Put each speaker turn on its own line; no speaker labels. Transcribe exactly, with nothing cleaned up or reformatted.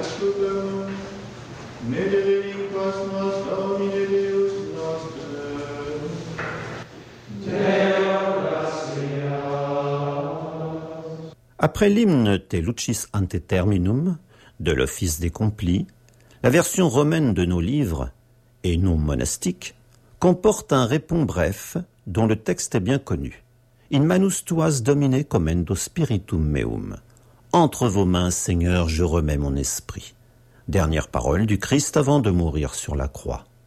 Après l'hymne Te lucis ante terminum de l'Office des Complis, la version romaine de nos livres, et non monastique, comporte un répond bref dont le texte est bien connu. In manus tuas domine commendo spiritum meum. Entre vos mains, Seigneur, je remets mon esprit. Dernière parole du Christ avant de mourir sur la croix.